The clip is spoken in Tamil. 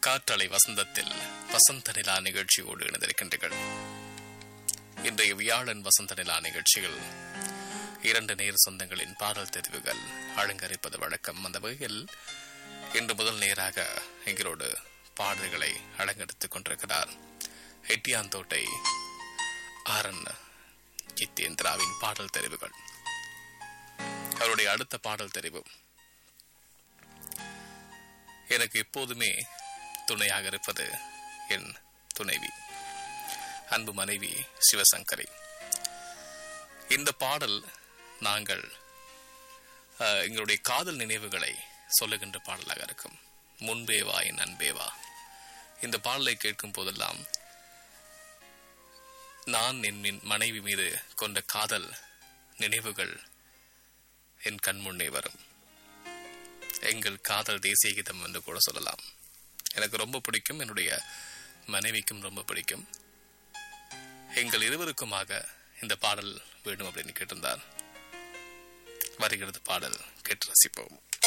காற்றலை வசந்தத்தில் வசந்த நிலா நிகழ்ச்சியோடு இணைந்திருக்கின்றீர்கள். இன்றைய வியாழன் வசந்த நிலா நிகழ்ச்சியில் 2 நேர் சொந்தங்களின் பாடல் தெரிவுகள் அலங்கரிப்பது வழக்கம். அந்த வகையில் இன்று முதல் நேராக எங்களோடு பாடல்களை அலங்கரித்துக் கொண்டிருக்கிறார் எட்டியாந்தோட்டை ஆரன் ஜித்தேந்திராவின் பாடல் தெரிவுகள். அவருடைய அடுத்த பாடல் தெரிவு எனக்கு எப்போதுமே துணையாக இருப்பது என் துணைவி, அன்பு மனைவி சிவசங்கரி. இந்த பாடல் நாங்கள் எங்களுடைய காதல் நினைவுகளை சொல்லுகின்ற பாடலாக இருக்கும். முன்பேவா என் அன்பேவா. இந்த பாடலை கேட்கும் போதெல்லாம் நான் என் மனைவி மீது கொண்ட காதல் நினைவுகள் என் கண்முன்னே வரும். எங்கள் காதல் தேசிய கீதம் என்று கூட சொல்லலாம். எனக்கு ரொம்ப பிடிக்கும், என்னுடைய மனைவிக்கும் ரொம்ப பிடிக்கும். எங்கள் இருவருக்குமாக இந்த பாடல் வேணும் அப்படின்னு கேட்டிருந்தார். வருகிறது பாடல், கேட்டு ரசிப்போம்.